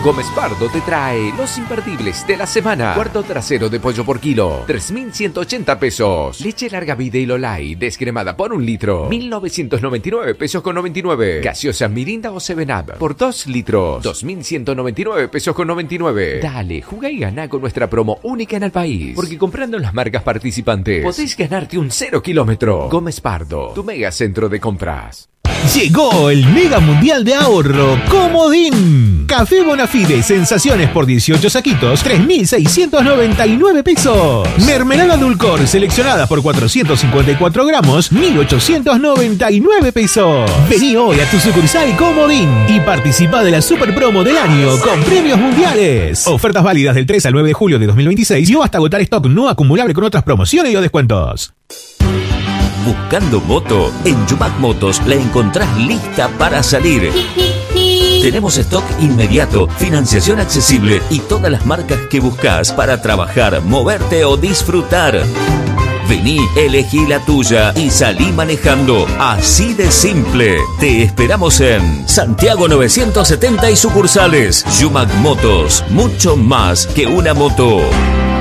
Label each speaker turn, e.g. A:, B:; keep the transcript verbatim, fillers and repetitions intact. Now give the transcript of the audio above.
A: Gómez Pardo te trae los imperdibles de la semana. Cuarto trasero de pollo por kilo, tres mil ciento ochenta pesos. Leche larga vida y Lolay descremada por un litro, mil novecientos noventa y nueve pesos con noventa y nueve. Gaseosa Mirinda o Seven Up por dos litros, dos mil ciento noventa y nueve pesos con noventa y nueve. Dale, juega y gana con nuestra promo única en el país. Porque comprando en las marcas participantes podéis ganarte un cero kilómetro. Gómez Pardo, tu mega centro de compras.
B: Llegó el Mega Mundial de Ahorro Comodín. Café Bonafide Sensaciones por dieciocho saquitos, tres mil seiscientos noventa y nueve pesos. Mermelada Dulcor seleccionada por cuatrocientos cincuenta y cuatro gramos, mil ochocientos noventa y nueve pesos. Vení hoy a tu sucursal Comodín y participa de la super promo del año con premios mundiales. Ofertas válidas del tres al nueve de julio de dos mil veintiséis y o hasta agotar stock no acumulable con otras promociones y o descuentos.
C: Buscando moto, en Yumac Motos la encontrás lista para salir. Tenemos stock inmediato, financiación accesible y todas las marcas que buscas para trabajar, moverte o disfrutar. Vení, elegí la tuya y salí manejando. Así de simple. Te esperamos en Santiago novecientos setenta y sucursales. Yumac Motos, mucho más que una moto.